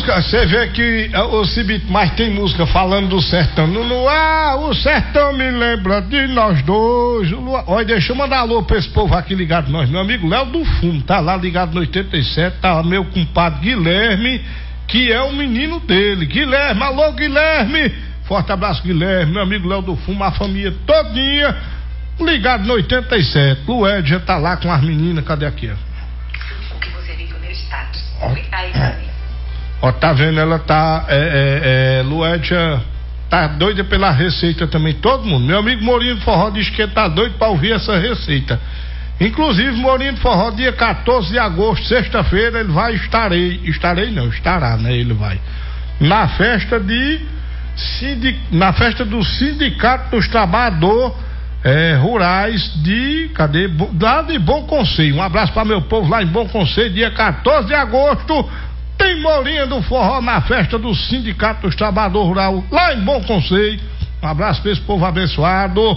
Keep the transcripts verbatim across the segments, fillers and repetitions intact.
música, você vê que o Cibito, mas tem música falando do sertão. No luar, o sertão me lembra de nós dois. Olha, deixa eu mandar alô pra esse povo aqui ligado nós. Meu amigo Léo do Fumo, tá lá ligado no oitenta e sete, tá meu compadre Guilherme, que é o menino dele. Guilherme, alô Guilherme. Forte abraço, Guilherme, meu amigo Léo do Fumo, a família todinha ligado no oitenta e sete. Lued já tá lá com as meninas, cadê aqui? O que você viu no meu status. Aí, tá vendo? Ó, tá vendo, ela tá, é, é, é, Luédia tá doida pela receita também, todo mundo. Meu amigo Mourinho do Forró diz que tá doido pra ouvir essa receita. Inclusive, Mourinho do Forró, dia quatorze de agosto, sexta-feira, ele vai, estarei, estarei não, estará, né, ele vai, na festa de, sindic, na festa do Sindicato dos Trabalhadores é, Rurais de, cadê, lá de Bom Conselho. Um abraço pra meu povo lá em Bom Conselho, dia quatorze de agosto, tem Mourinho do Forró na festa do Sindicato dos Trabalhadores Rurais, lá em Bom Conselho. Um abraço pra esse povo abençoado.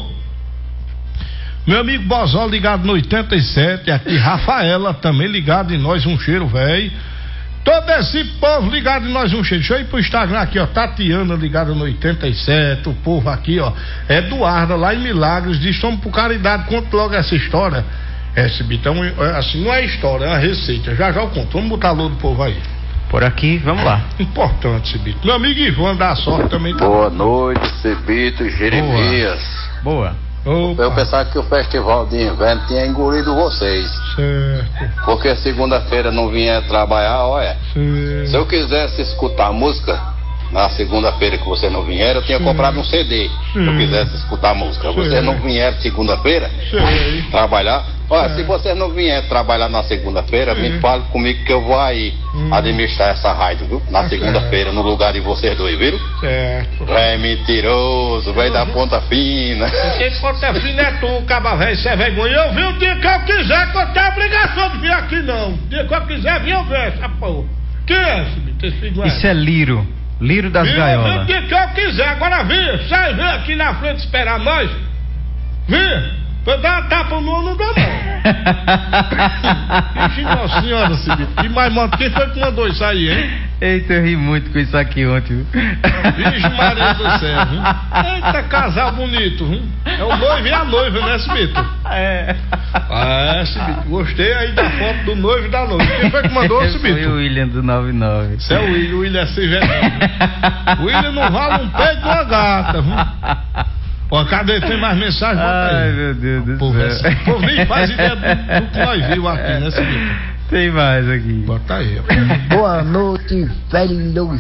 Meu amigo Bozó ligado no oitenta e sete, aqui Rafaela também ligado em nós, um cheiro, velho. Todo esse povo ligado em nós, um cheiro. Deixa eu ir pro Instagram aqui, ó, Tatiana ligada no oitenta e sete, o povo aqui, ó, Eduarda lá em Milagres, diz, somos por caridade, conta logo essa história. Esse bitão, assim, não é história, é uma receita, já já eu conto, vamos botar alô do povo aí. Por aqui, vamos lá. Importante, Cibito. Meu amigo Ivan da sorte também tá. Boa noite, Cibito e Jeremias. Boa. Boa. Eu pensava que o festival de inverno tinha engolido vocês. Certo. Porque segunda-feira não vinha trabalhar, olha. Certo. Se eu quisesse escutar música na segunda-feira que vocês não vieram, eu tinha certo. comprado um C D. Se eu quisesse escutar música. Certo. Vocês não vieram segunda-feira trabalhar. Olha, é. se vocês não vierem trabalhar na segunda-feira, me fale comigo que eu vou aí hum. administrar essa rádio, viu? Na segunda-feira, no lugar de vocês dois, viram? Certo. É mentiroso, velho da ponta fina. Quem ponta fina é tu, caba velho, você é vergonha. Eu vi o dia que eu quiser, que eu tenho obrigação de vir aqui, não. O dia que eu quiser vir, eu ver essa porra. Quem é esse, esse filho? Isso é Liro, Liro das eu gaiolas. Eu vi o dia que eu quiser, agora vem, sai, vem aqui na frente esperar nós. Vem. Pra dar uma tapa no não dá não. Ixi, nossa senhora, Cibito. Que mais manda? Quem foi que mandou isso aí, hein? Eita, eu ri muito com isso aqui ontem, viu? Vixe, Maria do céu, viu? Eita, casal bonito, viu? É o noivo e a noiva, né, Cibito? É. Ah, é, Cibito. Gostei aí da foto do noivo e da noiva. Quem foi que mandou, Cibito? Foi o William do noventa e nove. Isso é o William, o William é severão. O William não vale um peito de uma gata, viu? Ó, cadê? Tem mais mensagem? Ai, meu Deus do povo, céu. O povo nem faz ideia do, do que nós vimos aqui, né, Cibito? Tem mais aqui. Bota aí. Boa noite, velho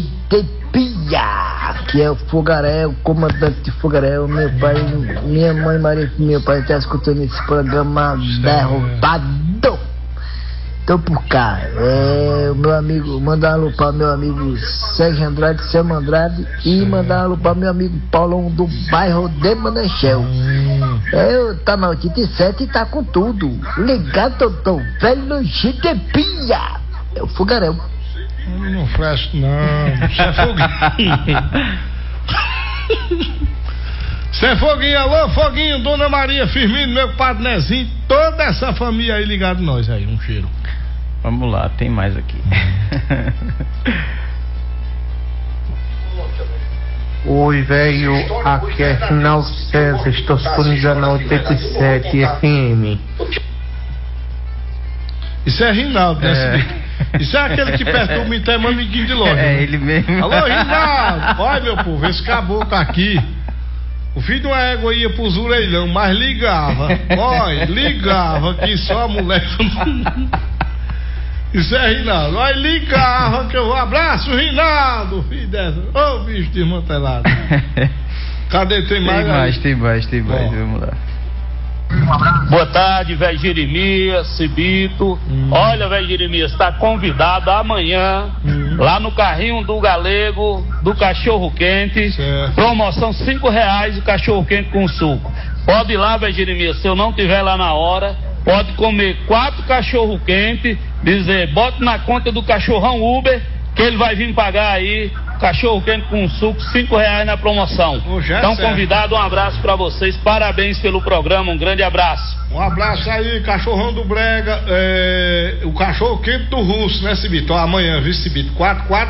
Chedepia, que é o Fogaréu, o comandante de Fogaréu. Meu pai, minha mãe, Maria, meu pai tá escutando esse programa derrubado. Tô por cá. É, o meu amigo, mandar um alô para meu amigo Sérgio Andrade, Selma Andrade, e mandar um alô para meu amigo Paulão do bairro de Manachel. É, tá na oitenta e sete e tá com tudo. Ligado, tô velho Chitepinha. É o Fogaréu. Não fresco, não. Isso é foguinho. Isso é foguinho, alô, foguinho, Dona Maria Firmino, meu padre Nezinho, toda essa família aí ligado nós aí, um cheiro. Vamos lá, tem mais aqui. Oi, velho, aqui é Final César, estou sintonizando na oitenta e sete F M. Isso é Rinaldo, né? É. Isso é aquele que perturba o intermano ninguém de loja. É, né? ele mesmo. Alô, Rinaldo! Olha, meu povo, esse caboclo tá aqui. O filho de uma égua ia pros orelhão, mas ligava. Olha, ligava que só a mulher. Isso é Rinaldo. Olha, ligava que eu abraço, Rinaldo, filho dessa. Ô, oh, bicho desmantelado. Cadê? Tem mais? Tem mais, tem mais, tem mais. Bom. Vamos lá. Boa tarde, velho Jeremias, Cibito. Hum. Olha, velho Jeremias, está convidado amanhã hum. lá no carrinho do Galego, do cachorro quente. Certo. Promoção cinco reais o cachorro quente com suco. Pode ir lá, velho Jeremias, se eu não tiver lá na hora, pode comer quatro cachorro quente, dizer, bota na conta do cachorrão Uber, que ele vai vir pagar aí. Cachorro quente com suco, cinco reais na promoção. Então, convidado, um abraço pra vocês, parabéns pelo programa, um grande abraço. Um abraço aí, cachorrão do Brega, é, o cachorro quente do Russo, né, Cibito? Amanhã, viu, Cibito? quatro, quatro